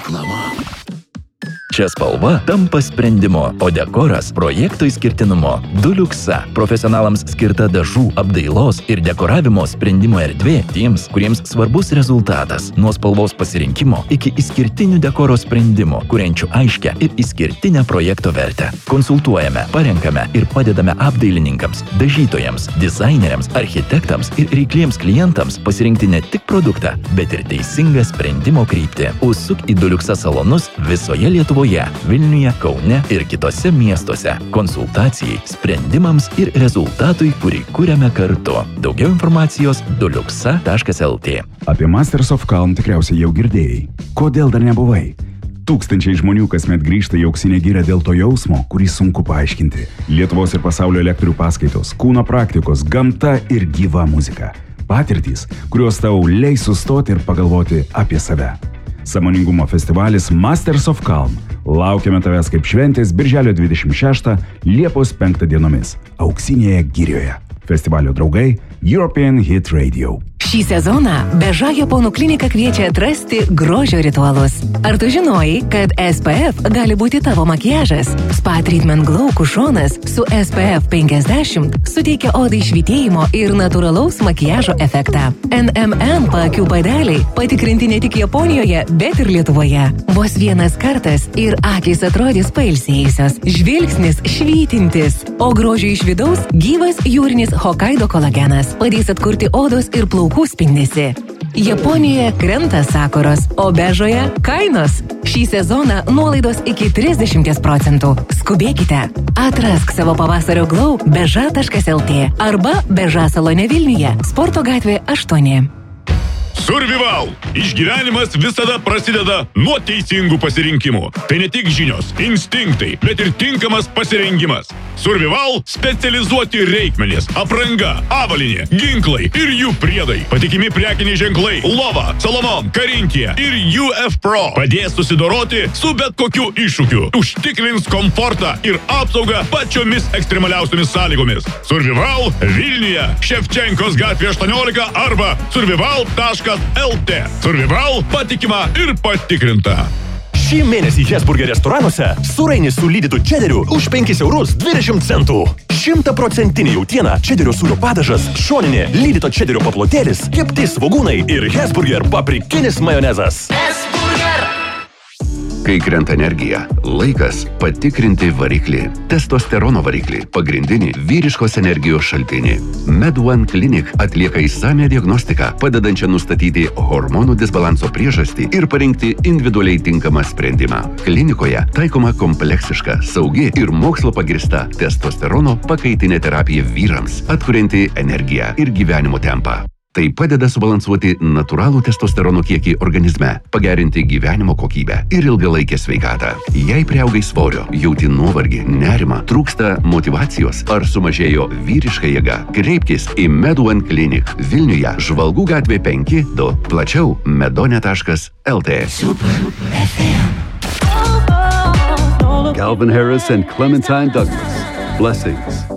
Reklama. Čia spalva tampa sprendimu, o dekoras projekto išskirtinumo. Duluxa – profesionalams skirta dažų, apdailos ir dekoravimo sprendimo erdvė tiems, kuriems svarbus rezultatas. Nuo spalvos pasirinkimo iki išskirtinių dekoro sprendimų, kuriančių aiškę ir išskirtinę projekto vertę. Konsultuojame, parenkame ir padedame apdailininkams, dažytojams, dizaineriams, architektams ir reikliems klientams pasirinkti ne tik produktą, bet ir teisingą sprendimo kryptį. Užsuk į Duluxa salonus visoje Lietuvoje, Vilniuje, Kaune ir kitose miestuose. Konsultacijai, sprendimams ir rezultatui, kurį kuriame kartu. Daugiau informacijos duluxa.lt. Apie Masters of Calm tikriausiai jau girdėjai. Kodėl dar nebuvai? Tūkstančiai žmonių kasmet grįžta į auksinę girią dėl to jausmo, kurį sunku paaiškinti. Lietuvos ir pasaulio lektorių paskaitos, kūno praktikos, gamta ir gyva muzika. Patirtys, kurios tau leis sustoti ir pagalvoti apie save. Sąmoningumo festivalis Masters of Calm. Laukiame tavęs kaip šventės birželio 26, Liepos 5 dienomis. Auksinėje girioje. Festivalio draugai European Hit Radio. Šį sezoną Beža Japonų klinika kviečia atrasti grožio ritualus. Ar tu žinojai, kad SPF gali būti tavo makiažas? Spa Treatment Glow kušonas su SPF 50 suteikia odai švytėjimo ir natūralaus makiažo efektą. NMN paakių padeliai patikrinti ne tik Japonijoje, bet ir Lietuvoje. Vos vienas kartas ir akys atrodys pailsėjusios, žvilgsnis švytintis, o grožio iš vidaus gyvas jūrinis Hokkaido kolagenas padės atkurti odos ir plaukų spindesį. Japonijoje krenta sakuros, o Bežoje kainos. Šį sezoną nuolaidos iki 30%. Skubėkite. Atrask savo pavasario glow beža.lt arba Beža salone Vilniuje, Sporto gatvė 8. Survival! Išgyvenimas visada prasideda nuo teisingų pasirinkimų. Tai ne tik žinios, instinktai, bet ir tinkamas pasirengimas. Survival specializuoti reikmenys, apranga, avalynė, ginklai ir jų priedai. Patikimi prekiniai ženklai Lova, Salomon, Carintija ir UF Pro padės susidoroti su bet kokiu iššūkiu. Užtikrins komfortą ir apsaugą pačiomis ekstremaliausiomis sąlygomis. Survival Vilniuje, Ševčenkos gatvė 18 arba survival.lt. Survival patikima ir patikrinta. Šį mėnesį Hesburger restoranuose sūrainį su lydytu čederiu už 5,20 €. 100% jautiena, čederio sūrio padažas, šoninė lydyto čederio paplotėlis, kepti svogūnai ir Hesburger paprikinis majonezas. Kai krenta energija, laikas patikrinti variklį. Testosterono variklį, pagrindinį vyriškos energijos šaltinį. Med1 Clinic atlieka išsamią diagnostiką, padedančią nustatyti hormonų disbalanso priežastį ir parinkti individualiai tinkamą sprendimą. Klinikoje taikoma kompleksiška, saugi ir mokslo pagrįsta testosterono pakaitinė terapija vyrams, atkurianti energiją ir gyvenimo tempą. Tai padeda subalansuoti natūralų testosterono kiekį organizme, pagerinti gyvenimo kokybę ir ilgalaikę sveikatą. Jei priaugai svorio, jauti nuovargį, nerimą, trūksta motyvacijos ar sumažėjo vyriška jėga, kreipkis į Med1 Clinic Vilniuje, Žvalgų gatvė 5-2, plačiau medone.lt. Calvin Harris and Clementine Douglas. Blessings.